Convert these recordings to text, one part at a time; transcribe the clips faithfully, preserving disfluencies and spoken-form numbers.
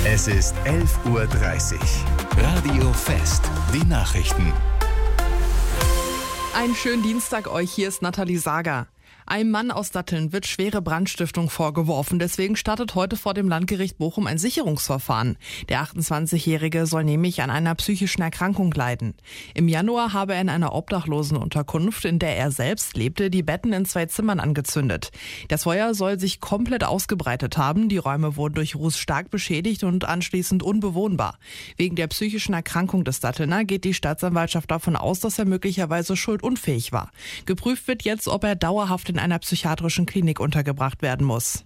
Es ist elf Uhr dreißig. Radio Fest, die Nachrichten. Einen schönen Dienstag euch, hier ist Nathalie Sager. Einem Mann aus Datteln wird schwere Brandstiftung vorgeworfen. Deswegen startet heute vor dem Landgericht Bochum ein Sicherungsverfahren. Der achtundzwanzigjährige soll nämlich an einer psychischen Erkrankung leiden. Im Januar habe er in einer Obdachlosenunterkunft, in der er selbst lebte, die Betten in zwei Zimmern angezündet. Das Feuer soll sich komplett ausgebreitet haben. Die Räume wurden durch Ruß stark beschädigt und anschließend unbewohnbar. Wegen der psychischen Erkrankung des Dattelner geht die Staatsanwaltschaft davon aus, dass er möglicherweise schuldunfähig war. Geprüft wird jetzt, ob er dauerhaft in einer psychiatrischen Klinik untergebracht werden muss.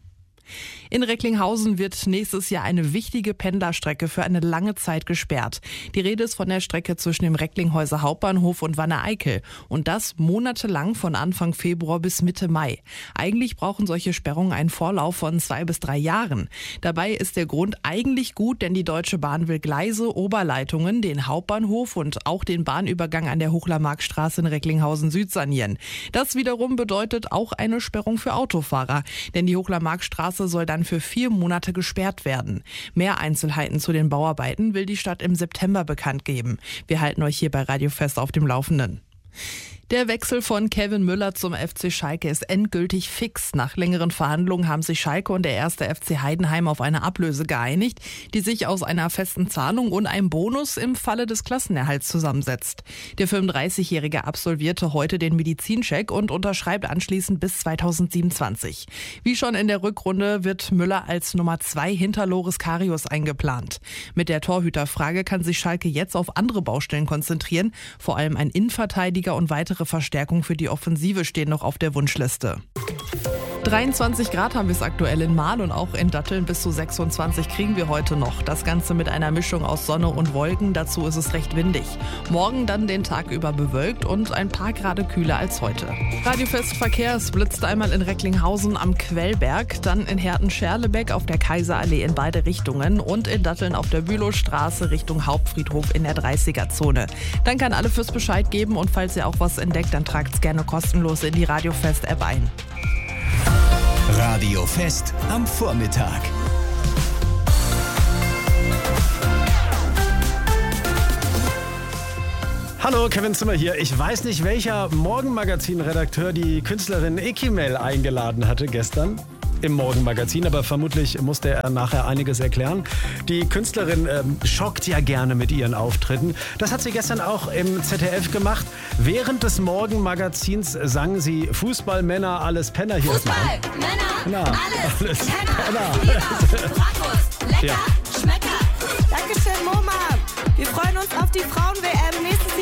In Recklinghausen wird nächstes Jahr eine wichtige Pendlerstrecke für eine lange Zeit gesperrt. Die Rede ist von der Strecke zwischen dem Recklinghäuser Hauptbahnhof und Wanne-Eickel. Und das monatelang von Anfang Februar bis Mitte Mai. Eigentlich brauchen solche Sperrungen einen Vorlauf von zwei bis drei Jahren. Dabei ist der Grund eigentlich gut, denn die Deutsche Bahn will Gleise, Oberleitungen, den Hauptbahnhof und auch den Bahnübergang an der Hochler-Markt-Straße in Recklinghausen Süd sanieren. Das wiederum bedeutet auch eine Sperrung für Autofahrer, denn die Hochler-Markt-Straße soll dann für vier Monate gesperrt werden. Mehr Einzelheiten zu den Bauarbeiten will die Stadt im September bekannt geben. Wir halten euch hier bei Radio Fest auf dem Laufenden. Der Wechsel von Kevin Müller zum F C Schalke ist endgültig fix. Nach längeren Verhandlungen haben sich Schalke und der erste F C Heidenheim auf eine Ablöse geeinigt, die sich aus einer festen Zahlung und einem Bonus im Falle des Klassenerhalts zusammensetzt. Der fünfunddreißigjährige absolvierte heute den Medizincheck und unterschreibt anschließend bis zweitausendsiebenundzwanzig. Wie schon in der Rückrunde wird Müller als Nummer zwei hinter Loris Karius eingeplant. Mit der Torhüterfrage kann sich Schalke jetzt auf andere Baustellen konzentrieren. Vor allem ein Innenverteidiger und weitere Verstärkung für die Offensive stehen noch auf der Wunschliste. dreiundzwanzig Grad haben wir es aktuell in Mahl und auch in Datteln. Bis zu sechsundzwanzig kriegen wir heute noch. Das Ganze mit einer Mischung aus Sonne und Wolken. Dazu ist es recht windig. Morgen dann den Tag über bewölkt und ein paar Grade kühler als heute. Radiofest Verkehr, es blitzt einmal in Recklinghausen am Quellberg, dann in Herten-Scherlebeck auf der Kaiserallee in beide Richtungen und in Datteln auf der Bülowstraße Richtung Hauptfriedhof in der dreißiger-Zone. Dann kann alle fürs Bescheid geben und falls ihr auch was entdeckt, dann tragt es gerne kostenlos in die Radiofest-App ein. Radio Fest am Vormittag. Hallo, Kevin Zimmer hier. Ich weiß nicht, welcher Morgenmagazin-Redakteur die Künstlerin Ekimel eingeladen hatte gestern im Morgenmagazin, aber vermutlich musste er nachher einiges erklären. Die Künstlerin ähm, schockt ja gerne mit ihren Auftritten. Das hat sie gestern auch im Z D F gemacht. Während des Morgenmagazins sang sie Fußballmänner, alles Penner. Hier Fußball, Männer, alles, alles Penner. Penner. Bratwurst, lecker, ja. Schmecker. Dankeschön, Moma. Wir freuen uns auf die Frauen-W M nächstes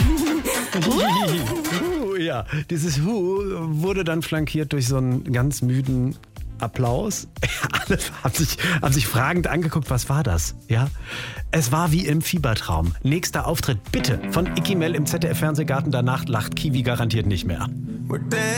Jahr. uh, ja, dieses Hu wurde dann flankiert durch so einen ganz müden Applaus. Alle haben sich, haben sich fragend angeguckt, was war das? Ja, es war wie im Fiebertraum. Nächster Auftritt bitte von Ekimel im Z D F-Fernsehgarten. Danach lacht Kiwi garantiert nicht mehr.